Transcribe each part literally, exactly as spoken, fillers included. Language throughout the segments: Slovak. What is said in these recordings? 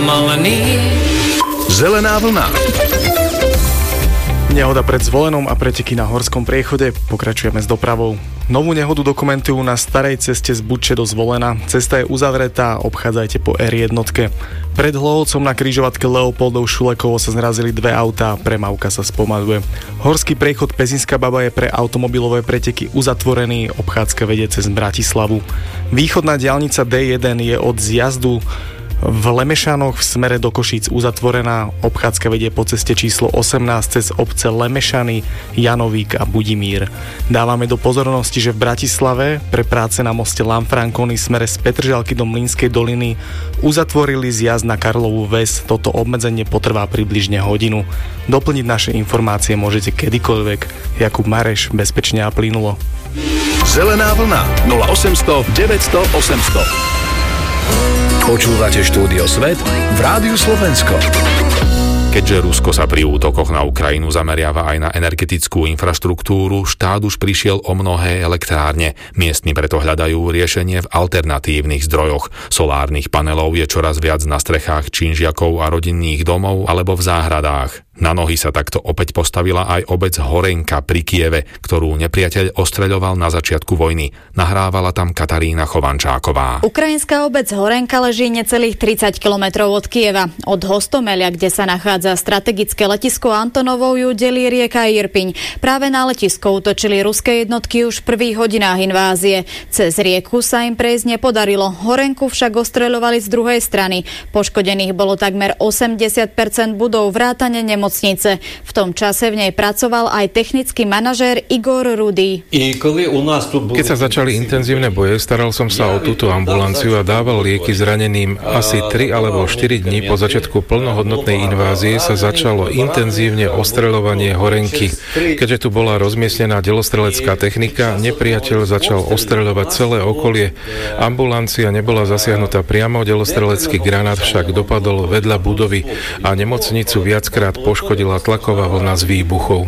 Zelená vlna. Nehoda pred Zvolenom a preteky na horskom priechode. Pokračujeme s dopravou. Novú nehodu dokumentujú na starej ceste z Buče do Zvolena. Cesta je uzavretá, obchádzajte po er jedna. Pred Hlohovcom na križovatke Leopoldov Šulekovo sa zrazili dve autá, premávka sa spomaľuje. Horský priechod Pezinská Baba je pre automobilové preteky uzatvorený, obchádzka vedie cez Bratislavu. Východná diaľnica dé jeden je od zjazdu v Lemešanoch v smere do Košíc uzatvorená, obchádzka vedie po ceste číslo osemnásť cez obce Lemešany, Janovík a Budimír. Dávame do pozornosti, že v Bratislave pre práce na moste Lanfranconi smere z Petržalky do Mlynskej doliny uzatvorili zjazd na Karlovú Ves. Toto obmedzenie potrvá približne hodinu. Doplniť naše informácie môžete kedykoľvek. Jakub Mareš, bezpečne a plynulo. Zelená vlna nula osemsto deväťsto osemsto. Počúvate Štúdio Svet v Rádiu Slovensko. Keďže Rusko sa pri útokoch na Ukrajinu zameriava aj na energetickú infraštruktúru, štát už prišiel o mnohé elektrárne. Miestni preto hľadajú riešenie v alternatívnych zdrojoch. Solárnych panelov je čoraz viac na strechách činžiakov a rodinných domov alebo v záhradách. Na nohy sa takto opäť postavila aj obec Horenka pri Kieve, ktorú nepriateľ ostreľoval na začiatku vojny. Nahrávala tam Katarína Chovančáková. Ukrajinská obec Horenka leží necelých tridsať kilometrov od Kieva. Od Hostomelia, kde sa nachádza strategické letisko Antonovou, ju delí rieka Irpiň. Práve na letisko útočili ruské jednotky už v prvých hodinách invázie. Cez rieku sa im prejsť nepodarilo. Horenku však ostreľovali z druhej strany. Poškodených bolo takmer osemdesiat percent budov vrátane nemocnice. V tom čase v nej pracoval aj technický manažér Igor Rudý. Keď sa začali intenzívne boje, staral som sa o túto ambulanciu a dával lieky zraneným. Asi tri alebo štyri dní po začiatku plnohodnotnej invázie sa začalo intenzívne ostreľovanie Horenky. Keďže tu bola rozmiestnená delostrelecká technika, nepriateľ začal ostreľovať celé okolie. Ambulancia nebola zasiahnutá priamo, delostrelecký granát však dopadol vedľa budovy a nemocnicu viackrát poškodila tlaková vlna z výbuchov.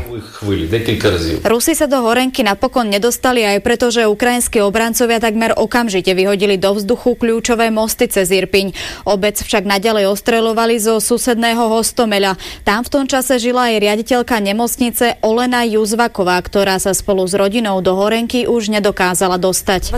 Rusi sa do Horenky napokon nedostali aj preto, že ukrajinskí obrancovia takmer okamžite vyhodili do vzduchu kľúčové mosty cez Irpiň. Obec však naďalej ostreľovali zo susedného Hostomeľa. Tam v tom čase žila aj riaditeľka nemocnice Olena Juzvaková, ktorá sa spolu s rodinou do Horenky už nedokázala dostať.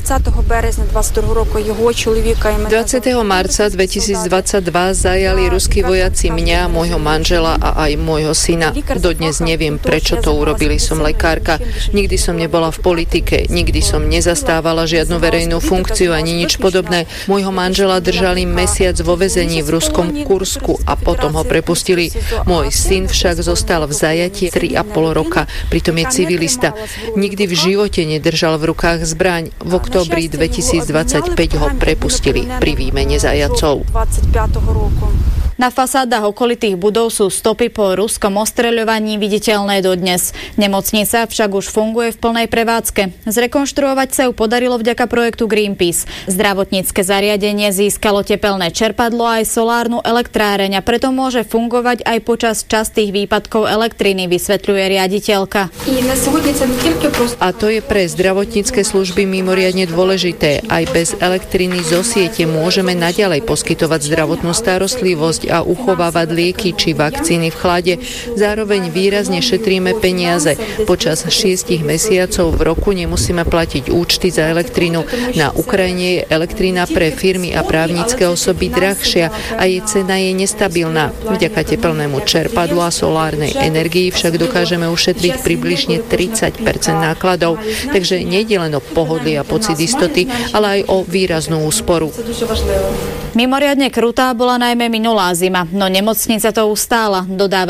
dvadsiateho marca dvetisícdvadsaťdva zajali ruskí vojaci mňa, môjho manžela a aj môjho syna. Dodnes neviem, prečo to urobili. Som lekárka. Nikdy som nebola v politike. Nikdy som nezastávala žiadnu verejnú funkciu ani nič podobné. Môjho manžela držali mesiac vo väzení v ruskom Kursku a potom ho prepustili. Môj syn však zostal v zajatí tri a pol roka. Pritom je civilista. Nikdy v živote nedržal v rukách zbraň. V októbri dvetisícdvadsaťpäť ho prepustili pri výmene zajatcov. Na fasádach okolitých budov sú stopy po ruskom ostreľovaní viditeľné dodnes. Nemocnica však už funguje v plnej prevádzke. Zrekonštruovať sa ju podarilo vďaka projektu Greenpeace. Zdravotnícke zariadenie získalo tepelné čerpadlo aj solárnu elektráreň a preto môže fungovať aj počas častých výpadkov elektriny, vysvetľuje riaditeľka. A to je pre zdravotnícke služby mimoriadne dôležité. Aj bez elektriny zo siete môžeme naďalej poskytovať zdravotnú starostlivosť a uchovávať lieky či vakcíny v chlade. Zároveň výrazne šetríme peniaze. Počas šiestich mesiacov v roku nemusíme platiť účty za elektrínu. Na Ukrajine je elektrina pre firmy a právnické osoby drahšia a jej cena je nestabilná. Vďaka tepelnému čerpadlu a solárnej energii však dokážeme ušetriť približne tridsať percent nákladov. Takže nejde len o pohodlie a pocit istoty, ale aj o výraznú úsporu. Mimoriadne krutá bola najmä minulá zima, no nemocnica to ustála, dodáva